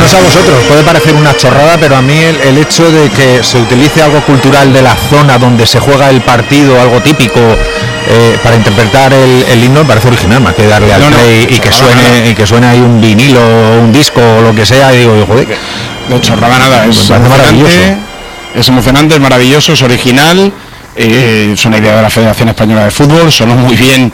no sé a vosotros, puede parecer una chorrada, pero a mí el hecho de que se utilice algo cultural de la zona donde se juega el partido, algo típico, para interpretar el himno, me parece original, más que darle al play y que suene ahí un vinilo, un disco o lo que sea, y digo, joder, no chorrada nada, es maravilloso. Es emocionante, es maravilloso, es original, es una idea de la Federación Española de Fútbol, sonó muy bien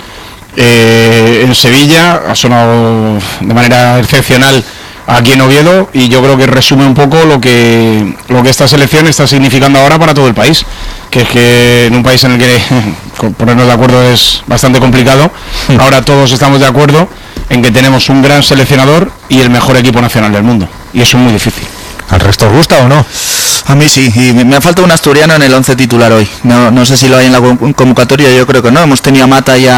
en Sevilla, ha sonado de manera excepcional aquí en Oviedo, y yo creo que resume un poco lo que esta selección está significando ahora para todo el país, que es que en un país en el que ponernos de acuerdo es bastante complicado, ahora todos estamos de acuerdo en que tenemos un gran seleccionador y el mejor equipo nacional del mundo, y eso es muy difícil. ¿Al resto os gusta o no? A mí sí, y me ha faltado un asturiano en el 11 titular hoy. No sé si lo hay en la convocatoria, yo creo que no. Hemos tenido a Mata y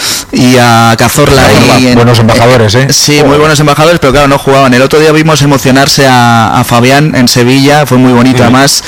a Cazorla. Buenos embajadores, ¿eh? Sí, muy buenos embajadores, pero claro, no jugaban. El otro día vimos emocionarse a Fabián en Sevilla, fue muy bonito. Además,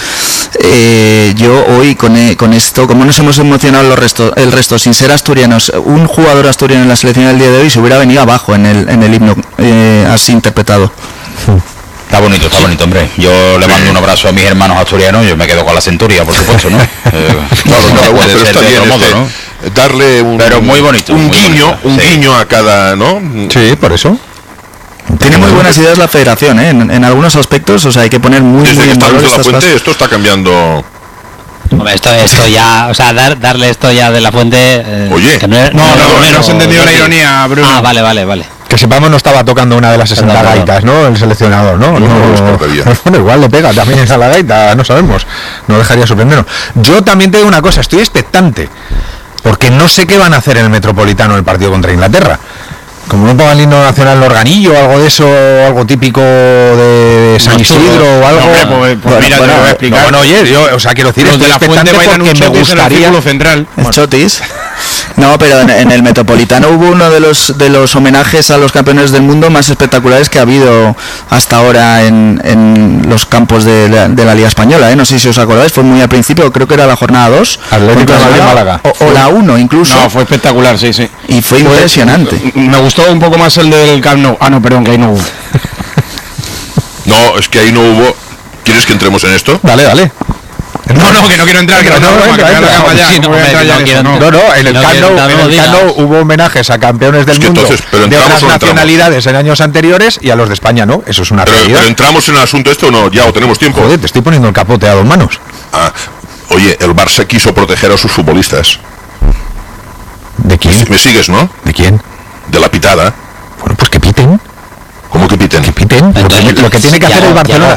yo hoy con esto, como nos hemos emocionado el resto, sin ser asturianos, un jugador asturiano en la selección del día de hoy se hubiera venido abajo en el himno así interpretado. Está bonito, hombre. Yo le mando un abrazo a mis hermanos asturianos, yo me quedo con la centuria, por supuesto, ¿no? Bueno, pero está bien modo, ¿no? Darle pero muy bonito, un muy guiño, bonito, guiño a cada, ¿no? Sí, por eso. Tiene muy buenas ideas la Federación, ¿eh? En algunos aspectos, o sea, hay que poner muy en valor estas cosas. Esto está cambiando. Hombre, esto ya, o sea, darle esto ya de la Fuente. Oye, no has entendido la ironía, Bruno. Ah, vale. Que sepamos, no estaba tocando una de las 60 gaitas, ¿no? El seleccionador, ¿no? Bueno, igual le pega también a la gaita, no sabemos. No dejaría sorprendernos. Yo también te digo una cosa, estoy expectante, porque no sé qué van a hacer en el Metropolitano el partido contra Inglaterra. Como no pongan el himno nacional en el organillo, algo de eso, algo típico de San Isidro o algo. Pues mira, te lo voy a explicar. Bueno, oye, yo, o sea, quiero decir, los de la Fuente bailan un chotis en el círculo central. El chotis. No, pero en el Metropolitano hubo uno de los homenajes a los campeones del mundo más espectaculares que ha habido hasta ahora en los campos de la Liga Española, ¿eh? No sé si os acordáis, fue muy al principio, creo que era la jornada 2. Atlético de Madrid-Málaga. O la 1 incluso. No, fue espectacular, sí. Y fue impresionante. Me gustó un poco más el del Camp Nou. Ah, no, perdón, que ahí no hubo. No, es que ahí no hubo. ¿Quieres que entremos en esto? Dale. No, que no quiero entrar, que en el Camp Nou hubo homenajes a campeones del mundo de otras nacionalidades en años anteriores y a los de España no, eso es una realidad. Pero entramos en el asunto este o no, ya o tenemos tiempo. Joder, te estoy poniendo el capote a 2 manos. Oye, el Barça quiso proteger a sus futbolistas. ¿De quién? ¿Me sigues, no? ¿De quién? De la pitada. Bueno, pues que piten. ¿Cómo que piten? Que piten. Lo que tiene que hacer el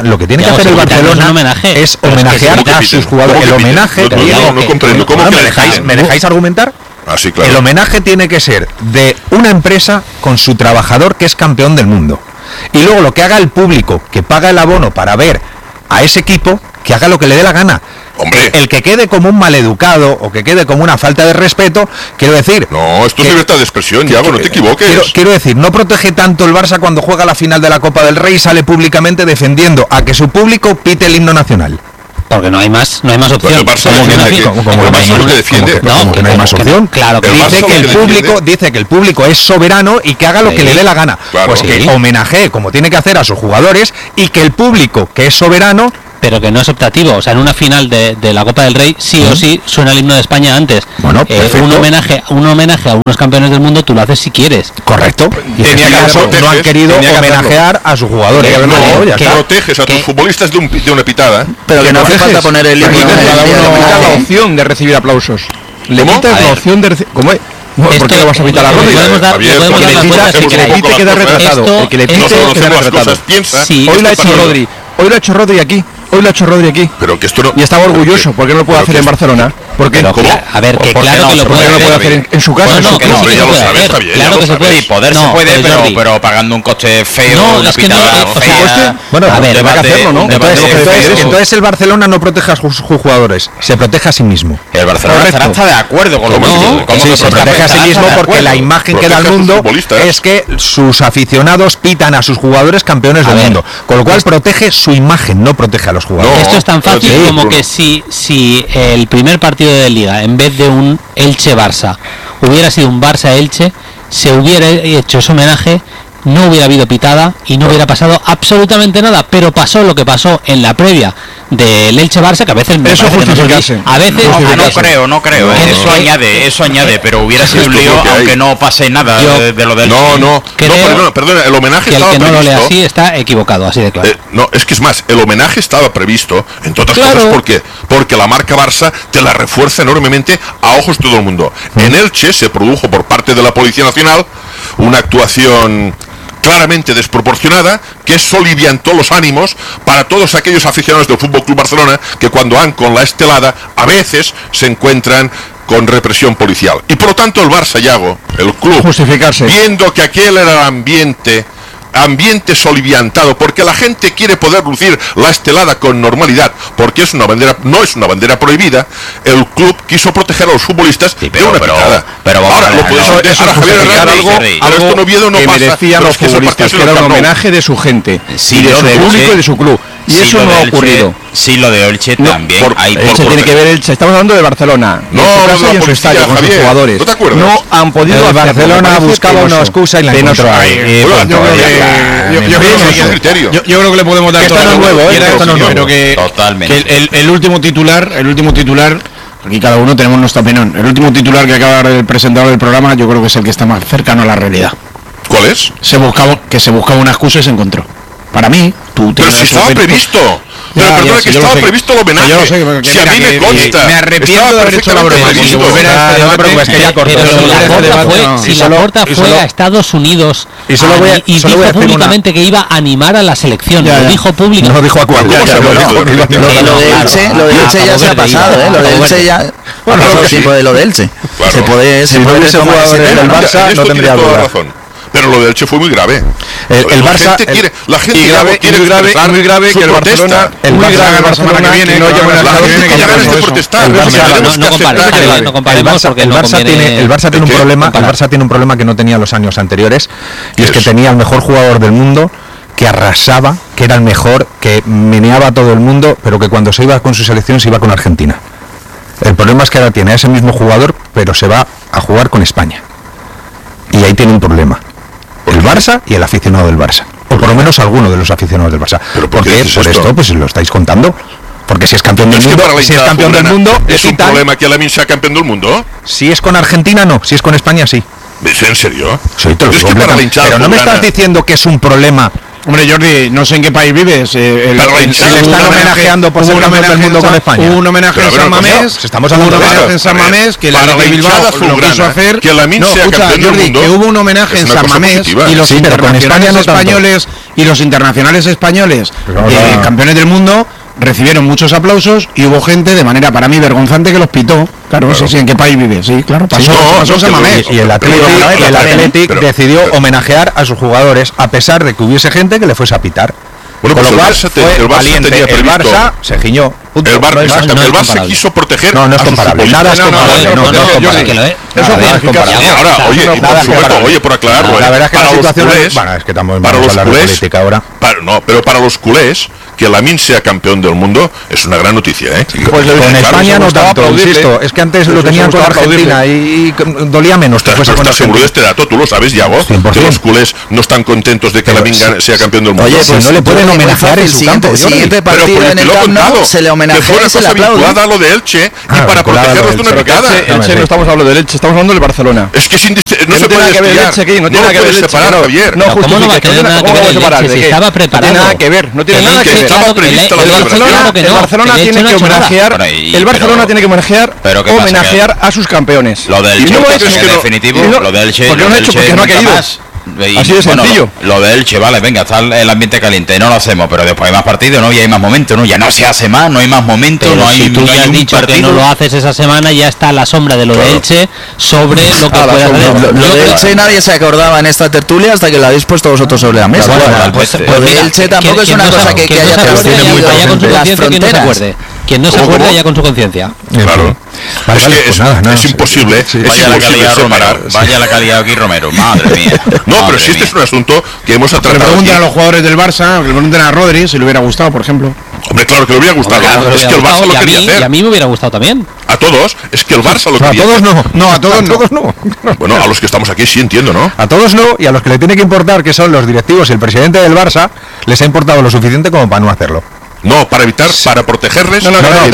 Barcelona, es homenajear a sus jugadores. El homenaje. No comprendo. ¿Cómo que me dejáis argumentar? Sí, claro. El homenaje tiene que ser de una empresa con su trabajador que es campeón del mundo. Y luego lo que haga el público, que paga el abono para ver a ese equipo, que haga lo que le dé la gana. Hombre. El que quede como un maleducado o que quede como una falta de respeto, quiero decir... No, esto es libertad de expresión, Yago, no te equivoques. Quiero decir, no protege tanto el Barça cuando juega la final de la Copa del Rey y sale públicamente defendiendo a que su público pite el himno nacional. Porque no hay más opción. Pues el Barça lo que defiende. No, que no hay más opción. Claro, que dice que el público es soberano y que haga lo que le dé la gana. Claro, pues que homenajee como tiene que hacer a sus jugadores y que el público, que es soberano, pero que no es optativo, o sea, en una final de la Copa del Rey sí o sí suena el himno de España antes. Bueno, un homenaje a unos campeones del mundo tú lo haces si quieres. Correcto. Y en este caso no han querido homenajear a sus jugadores. Proteges a tus futbolistas de una pitada. Pero que no hace falta poner el himno. La opción de recibir aplausos. Le quitas la opción de recibir. ¿Cómo es? ¿Por qué le vas a quitar la rodilla? El que le pite queda retratado. El que le pite queda retratado. Hoy lo ha hecho Rodri aquí. Pero que esto no... Y estaba orgulloso. ¿Por qué no lo puede hacer en Barcelona? ¿Por qué? A ver, que claro que lo puede hacer en su casa. Ya lo sabes, está bien. Claro que se puede. Poder se puede, pero pagando un coste feo, una pitada fea. Bueno, a ver, va a hacerlo, ¿no? Entonces el Barcelona no protege a sus jugadores, se protege a sí mismo. El Barcelona estará hasta de acuerdo con lo que sí, se protege a sí mismo porque la imagen que da al mundo es que sus aficionados pitan a sus jugadores campeones del mundo, con lo cual protege su imagen, no protege a los jugadores. Esto es tan fácil como que si el primer partido de Liga, en vez de un Elche-Barça, hubiera sido un Barça-Elche, se hubiera hecho ese homenaje no hubiera habido pitada y no hubiera pasado absolutamente nada, pero pasó lo que pasó en la previa del Elche Barça, que a veces eso justificarse. A veces no creo. Eso añade, pero hubiera sido un lío aunque no pase nada de lo del perdona, el homenaje que estaba el que no previsto. lo lea así está equivocado, así de claro. No, es que es más, el homenaje estaba previsto, entre otras cosas, porque la marca Barça te la refuerza enormemente a ojos de todo el mundo. En Elche se produjo por parte de la Policía Nacional una actuación claramente desproporcionada que soliviantó los ánimos para todos aquellos aficionados del Fútbol Club Barcelona que cuando van con la estelada a veces se encuentran con represión policial. Y por lo tanto el Barça, Yago, el club, justificarse, viendo que aquel era el ambiente soliviantado, porque la gente quiere poder lucir la estelada con normalidad, porque es una bandera, no es una bandera prohibida, el club quiso proteger a los futbolistas de una picada. Pero ahora lo puedes algo que merecían los futbolistas, que era un homenaje de su gente, y de su público y de su club. Y eso no ha ocurrido. Sí, lo de Elche también. Elche tiene que ver Elche. Estamos hablando de Barcelona. No, en su estadio, con sus jugadores. ¿No te acuerdas? No han podido hacer. Barcelona buscaba una excusa y la encontró. Yo creo que le podemos dar todo lo nuevo, pero que el último titular, aquí cada uno tenemos nuestra opinión. El último titular que acaba de dar el presentador del programa, yo creo que es el que está más cercano a la realidad. ¿Cuál es? Se buscaba una excusa y se encontró. Para mí, pero si estaba previsto. Pero perdona, que estaba previsto el homenaje. Yo lo sé, si a mí me consta. Me arrepiento de haber hecho la broma. Si Laporta fue a Estados Unidos y dijo públicamente que iba a animar a la selección, lo dijo públicamente. No dijo a cuál. Lo de Elche ya se ha pasado, Lo de Elche ya... Bueno, tiempo de lo de Elche. Se puede jugador del Barça, no tendría duda. Pero lo de Elche fue muy grave. El Barça la gente quiere muy grave que el Barcelona la semana que viene no que protestar. El Barça tiene un problema que no tenía los años anteriores, y es que tenía el mejor jugador del mundo, que arrasaba, que era el mejor, que meneaba a todo el mundo, pero que cuando se iba con su selección se iba con Argentina. El problema es que ahora tiene a ese mismo jugador, pero se va a jugar con España. Y ahí tiene un problema. El Barça y el aficionado del Barça, o por lo menos alguno de los aficionados del Barça. ¿Pero por esto? Pues lo estáis contando. Porque si es campeón del mundo, ¿es un problema que Lamine sea campeón del mundo? Si es con Argentina, no. Si es con España, sí. ¿Es en serio? Sí, te lo digo. Pero no me estás diciendo que es un problema. Hombre, Jordi, no sé en qué país vives. Le están homenajeando por ser campeón del mundo con España. Hubo un homenaje en San Mamés. Estamos hablando en San Mamés que la de Bilbao lo quiso hacer. Que Lamine sea campeón del mundo. Que hubo un homenaje en San Mamés y los internacionales españoles campeones del mundo recibieron muchos aplausos y hubo gente de manera para mí vergonzante que los pitó. Claro, no sé si en qué país vive. Sí, claro, pasó San Mamés. Y el Athletic decidió homenajear a sus jugadores a pesar de que hubiese gente que le fuese a pitar. Bueno, con lo cual el Barça se giñó. El Barça quiso proteger. No es comparable. Nada es comparable. Ahora, oye, por aclararlo. La verdad es que la situación es que estamos para los culés política ahora. Pero para los culés, que Lamine sea campeón del mundo es una gran noticia, Pues con España no tanto, insisto, es que antes lo tenían con Argentina y dolía menos que fuese con Argentina. ¿Estás seguro de este dato? ¿Tú lo sabes, Yago? Que los culés no están contentos de que Lamine sea campeón del mundo. Oye, pues no le pueden homenajear en su campo. El siguiente partido en el Camp Nou se le homenajea y se le aplaude. A lo de Elche y para protegerlos de una picada. Elche no estamos hablando del Elche, estamos hablando del Barcelona. Es que no se puede desviar. No tiene nada que ver separar, Javier. No, ¿cómo no va a tener nada que ver el Elche si estaba preparado? No tiene nada que ver, no tiene nada que ver. El Barcelona tiene que homenajear a sus campeones. Lo del Elche en definitivo, lo del Elche porque no ha querido. Así de sencillo. Lo de Elche, vale, venga, está el ambiente caliente, no lo hacemos, pero después hay más partidos, ¿no? Y hay más momentos, ¿no? Ya no se hace más, no hay más momentos, pero no hay. Si tú ya has dicho partido, que no lo haces esa semana, ya está la sombra de lo de Elche sobre lo que pueda hacer. Lo de Elche nadie se acordaba en esta tertulia hasta que lo habéis puesto vosotros sobre la mesa. Lo de Elche tampoco es una cosa que haya trascendido las fronteras. Quien no se acuerda ya con su conciencia. Claro. Es imposible. Vaya la calidad aquí, Romero. Madre mía. No, pero si este es un asunto que hemos tratado. Le preguntan a los jugadores del Barça, que le pregunten a Rodri si le hubiera gustado, por ejemplo. Hombre, claro que le hubiera gustado. Es que el Barça lo quería hacer. Y a mí me hubiera gustado también. A todos, es que el Barça lo quería. A todos no. No, a todos no. Bueno, a los que estamos aquí sí entiendo, ¿no? A todos no, y a los que le tiene que importar, que son los directivos y el presidente del Barça, les ha importado lo suficiente como para no hacerlo. No, para evitar, para protegerles,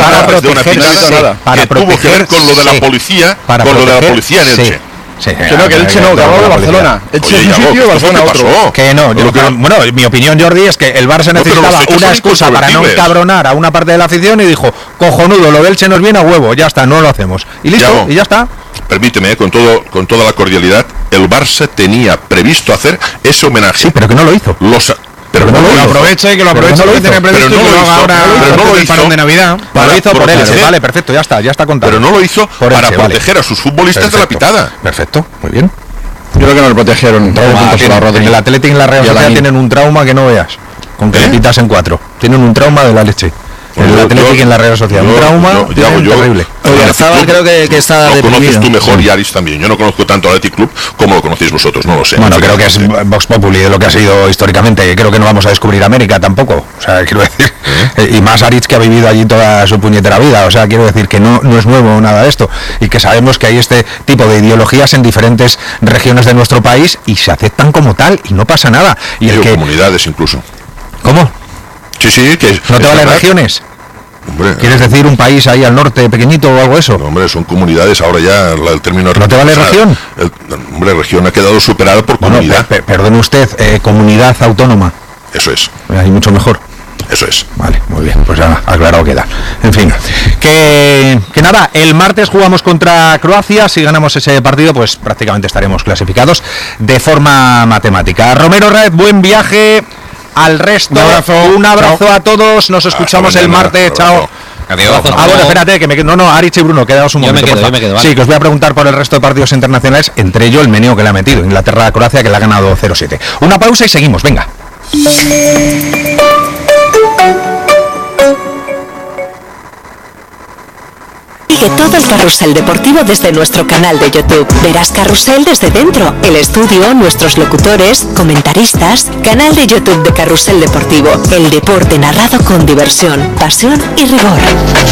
para tuvo que ver con lo de la policía, con lo de la policía en Elche. Sí, que no, que Elche no, que hablaba de Barcelona. Elche es un sitio y Barcelona otro. Que no, bueno, mi opinión, Jordi, es que el Barça necesitaba una excusa para no encabronar a una parte de la afición y dijo, cojonudo, lo del Elche nos viene a huevo, ya está, no lo hacemos. Y listo, y ya está. Permíteme, con toda la cordialidad, el Barça tenía previsto hacer ese homenaje. Sí, pero que no lo hizo. Pero que lo aproveche, que tiene previsto, pero no lo hizo ahora el parón de Navidad. Lo hizo por él, vale, perfecto, ya está contado. Pero no lo hizo para proteger a sus futbolistas de la pitada. Perfecto, muy bien. Yo creo que no lo protegieron. El Atlético y la Real Sociedad tienen un trauma que no veas, con que le pitas en 4. Tienen un trauma de la leche. El Atlético y en la Real Sociedad. Un trauma terrible. Oyarzabal creo que está deprimido. Conoces tú mejor y Aris también. Yo no conozco tanto al Athletic Club como lo conocéis vosotros, no lo sé. Bueno, creo que es Vox Populi de lo que ha sido históricamente. Creo que no vamos a descubrir América tampoco. O sea, quiero decir, y más Aris, que ha vivido allí toda su puñetera vida. O sea, quiero decir que no es nuevo nada de esto. Y que sabemos que hay este tipo de ideologías en diferentes regiones de nuestro país y se aceptan como tal y no pasa nada. Y el que comunidades incluso. ¿Cómo? Sí, que ¿no te valen regiones? Hombre, ¿quieres decir un país ahí al norte pequeñito o algo eso? No, hombre, son comunidades, ahora ya el término... ¿No te vale región? Hombre, región ha quedado superada por comunidad. Perdone usted, comunidad autónoma. Eso es. Ahí mucho mejor. Eso es. Vale, muy bien, pues ya aclarado queda. En fin, que nada, el martes jugamos contra Croacia. Si ganamos ese partido, pues prácticamente estaremos clasificados de forma matemática. Romero Raez, buen viaje. Al resto, un abrazo a todos, nos escuchamos el martes, chao. Adiós. Bueno, espérate, que me quedo. No, Aritz y Bruno, quedaos un momento. Yo me quedo, vale. Sí, que os voy a preguntar por el resto de partidos internacionales, entre ellos el meneo que le ha metido, Inglaterra-Croacia, que le ha ganado 0-7. Una pausa y seguimos, venga. Sigue todo el carrusel deportivo desde nuestro canal de YouTube. Verás carrusel desde dentro, el estudio, nuestros locutores, comentaristas, canal de YouTube de Carrusel Deportivo. El deporte narrado con diversión, pasión y rigor.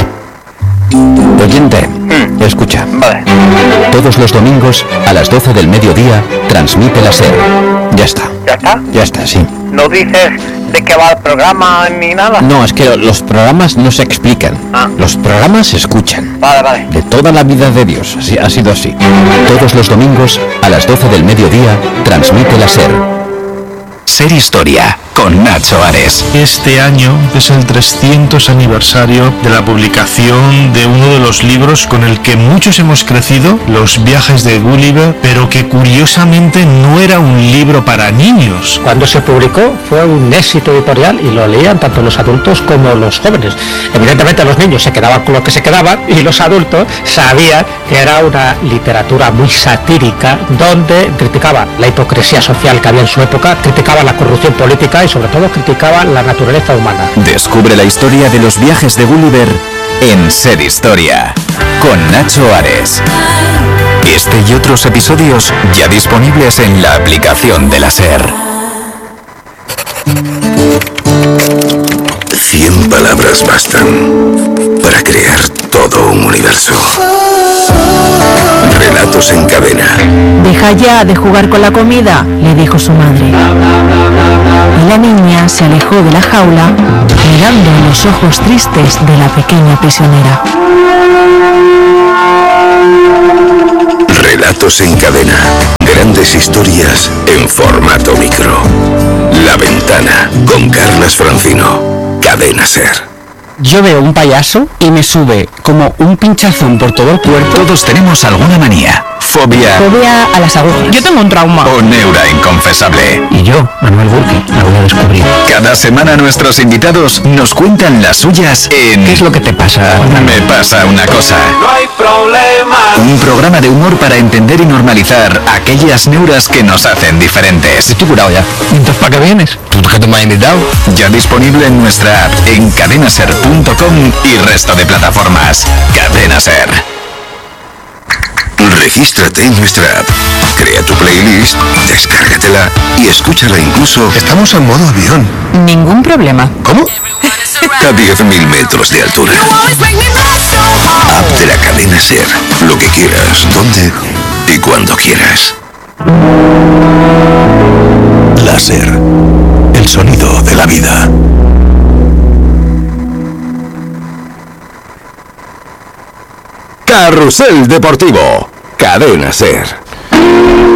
Oyente, escucha. Vale. Todos los domingos a las 12 del mediodía transmite la SER. Ya está. ¿Ya está? Ya está, sí. ¿No dices de qué va el programa ni nada? No, es que los programas no se explican. Los programas se escuchan. Vale. De toda la vida de Dios, así, ha sido así. Todos los domingos a las 12 del mediodía transmite la SER. SER Historia, con Nacho Ares. Este año es el 300 aniversario de la publicación de uno de los libros con el que muchos hemos crecido, Los viajes de Gulliver, pero que curiosamente no era un libro para niños. Cuando se publicó fue un éxito editorial y lo leían tanto los adultos como los jóvenes. Evidentemente los niños se quedaban con lo que se quedaban y los adultos sabían que era una literatura muy satírica donde criticaba la hipocresía social que había en su época, criticaba la corrupción política y sobre todo criticaba la naturaleza humana. Descubre la historia de los viajes de Gulliver en SER Historia, con Nacho Ares. Este y otros episodios ya disponibles en la aplicación de la SER. 100 palabras bastan para crear todo un universo. Relatos en cadena. Deja ya de jugar con la comida, le dijo su madre. Y la niña se alejó de la jaula, mirando en los ojos tristes de la pequeña prisionera. Relatos en cadena. Grandes historias en formato micro. La Ventana, con Carlas Francino. Cadena SER. Yo veo un payaso y me sube como un pinchazón por todo el cuerpo. Todos tenemos alguna manía, fobia a las agujas. Yo tengo un trauma. O neura inconfesable. Y yo, Manuel Burke, la voy a descubrir. Cada semana nuestros invitados nos cuentan las suyas en... ¿Qué es lo que te pasa? Me pasa una cosa. No hay problema. Un programa de humor para entender y normalizar aquellas neuras que nos hacen diferentes. Estoy curado ya. Entonces, ¿para qué vienes? ¿Tú que te me has invitado? Ya disponible en nuestra app, en cadenaser.com y resto de plataformas. Cadena SER. Regístrate en nuestra app, crea tu playlist, descárgatela y escúchala incluso... Estamos en modo avión. Ningún problema. ¿Cómo? a 10.000 metros de altura. App de la cadena SER. Lo que quieras, donde y cuando quieras. La SER. El sonido de la vida. Carrusel Deportivo. Cadena SER.